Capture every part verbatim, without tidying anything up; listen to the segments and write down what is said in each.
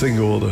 Senhor,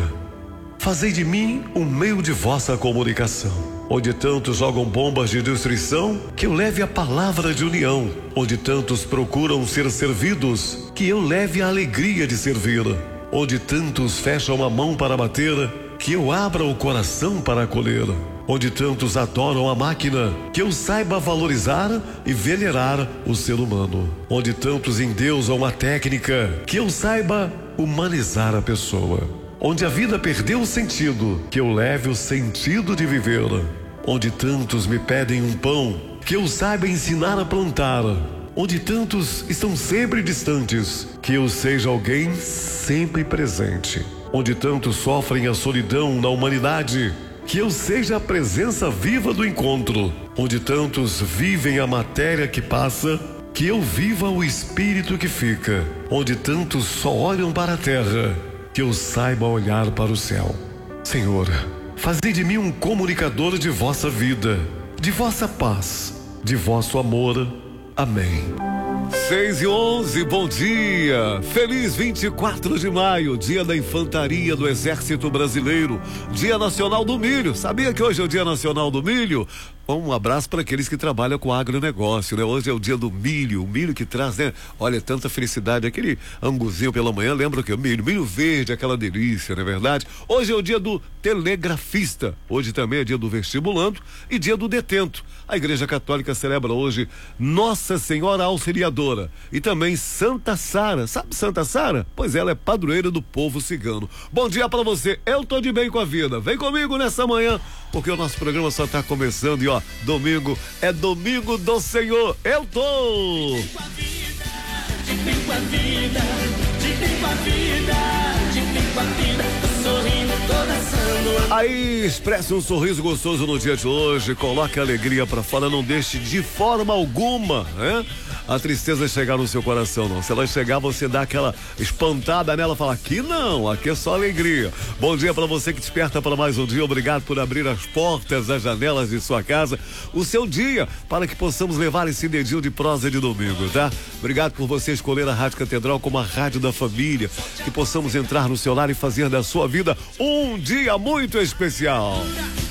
fazei de mim um meio de vossa comunicação, onde tantos jogam bombas de destruição, que eu leve a palavra de união, onde tantos procuram ser servidos, que eu leve a alegria de servir, onde tantos fecham a mão para bater, que eu abra o coração para acolher, onde tantos adoram a máquina, que eu saiba valorizar e venerar o ser humano, onde tantos endeusam a técnica, que eu saiba humanizar a pessoa, onde a vida perdeu o sentido, que eu leve o sentido de viver, onde tantos me pedem um pão, que eu saiba ensinar a plantar, onde tantos estão sempre distantes, que eu seja alguém sempre presente, onde tantos sofrem a solidão na humanidade, que eu seja a presença viva do encontro, onde tantos vivem a matéria que passa, que eu viva o espírito que fica, onde tantos só olham para a terra, que eu saiba olhar para o céu. Senhor, fazei de mim um comunicador de vossa vida, de vossa paz, de vosso amor. Amém. seis e onze, bom dia! Feliz vinte e quatro de maio, dia da Infantaria do Exército Brasileiro, Dia Nacional do Milho. Sabia que hoje é o Dia Nacional do Milho? Um abraço para aqueles que trabalham com agronegócio, né? Hoje é o dia do milho, o milho que traz, né? Olha, tanta felicidade, aquele anguzinho pela manhã, lembra que o milho, milho verde, aquela delícia, não é verdade? Hoje é o dia do telegrafista, hoje também é dia do vestibulando e dia do detento. A Igreja Católica celebra hoje Nossa Senhora Auxiliadora e também Santa Sara. Sabe Santa Sara? Pois ela é padroeira do povo cigano. Bom dia para você, eu tô de bem com a vida. Vem comigo nessa manhã, porque o nosso programa só tá começando e ó, domingo é domingo do Senhor. Eu tô! De bem com a vida, de bem com a vida, de bem com a vida, de bem com a vida, tô sorrindo, tô dançando. Aí, expresse um sorriso gostoso no dia de hoje, coloque a alegria pra fora, não deixe de forma alguma, né? A tristeza chegar no seu coração, não. Se ela chegar, você dá aquela espantada nela, fala, aqui não, aqui é só alegria. Bom dia para você que desperta para mais um dia, obrigado por abrir as portas, as janelas de sua casa, o seu dia, para que possamos levar esse dedinho de prosa de domingo, tá? Obrigado por você escolher a Rádio Catedral como a rádio da família, que possamos entrar no seu lar e fazer da sua vida um dia muito especial.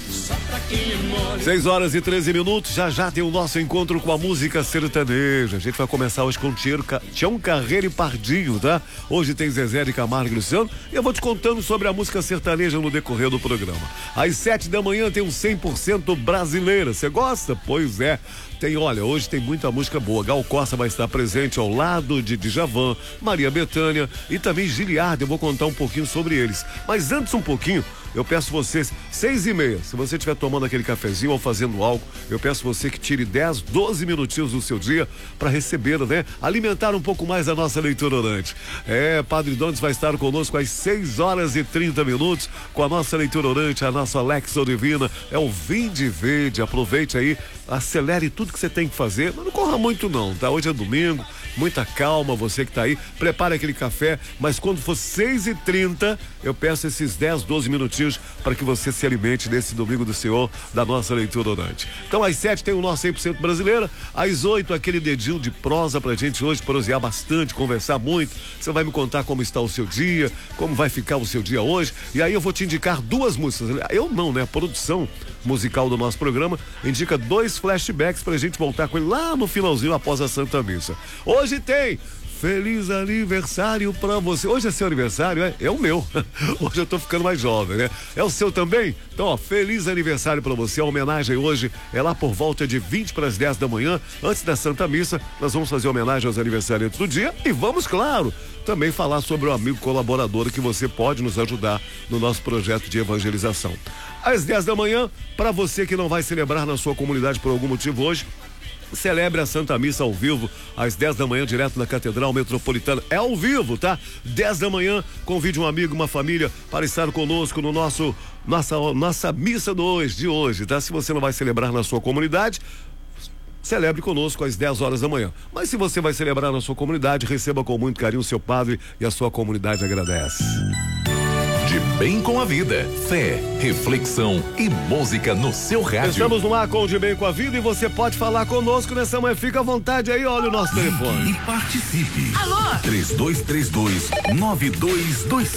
seis horas e treze minutos, já já tem o nosso encontro com a música sertaneja. A gente vai começar hoje com Tião Carreiro e Pardinho, tá? Hoje tem Zezé de Camargo e Luciano e eu vou te contando sobre a música sertaneja no decorrer do programa. Às sete da manhã tem um cem por cento brasileira. Você gosta? Pois é. Tem, olha, hoje tem muita música boa. Gal Costa vai estar presente ao lado de Djavan, Maria Bethânia e também Giliardo. Eu vou contar um pouquinho sobre eles. Mas antes um pouquinho, eu peço vocês, seis e meia, se você estiver tomando aquele cafezinho ou fazendo algo, eu peço você que tire dez, doze minutinhos do seu dia para receber, né? Alimentar um pouco mais a nossa leitura orante. É, Padre Donis vai estar conosco às seis horas e trinta minutos com a nossa leitura orante, a nossa Lexo Divina. É o Vinde Verde, aproveite aí, acelere tudo que você tem que fazer, mas não corra muito não, tá? Hoje é domingo, muita calma, você que tá aí, prepare aquele café, mas quando for seis e trinta, eu peço esses dez, doze minutinhos para que você se alimente nesse domingo do Senhor, da nossa leitura orante. Então às sete tem o nosso cem por cento brasileira, às oito aquele dedinho de prosa pra gente hoje, prosear bastante, conversar muito. Você vai me contar como está o seu dia, como vai ficar o seu dia hoje, e aí eu vou te indicar duas músicas. Eu não, né? A produção musical do nosso programa indica dois flashbacks pra gente voltar com ele lá no finalzinho após a Santa Missa. Hoje tem Feliz aniversário pra você. Hoje é seu aniversário, é? É o meu. Hoje eu tô ficando mais jovem, né? É o seu também? Então, ó, feliz aniversário pra você. A homenagem hoje é lá por volta de vinte para as dez da manhã, antes da Santa Missa. Nós vamos fazer homenagem aos aniversariantes do dia e vamos, claro, também falar sobre o amigo colaborador que você pode nos ajudar no nosso projeto de evangelização. Às dez da manhã, para você que não vai celebrar na sua comunidade por algum motivo hoje, celebre a Santa Missa ao vivo, às dez da manhã, direto na Catedral Metropolitana. É ao vivo, tá? dez da manhã, convide um amigo, uma família para estar conosco no nosso, nossa, nossa missa de hoje, de hoje, tá? Se você não vai celebrar na sua comunidade, celebre conosco às dez horas da manhã. Mas se você vai celebrar na sua comunidade, receba com muito carinho o seu padre e a sua comunidade agradece. De bem com a vida, fé, reflexão e música no seu rádio. Estamos no ar com o De Bem com a Vida e você pode falar conosco nessa manhã. Fica à vontade aí, olha o nosso telefone. E participe. Alô? três dois três dois, nove dois dois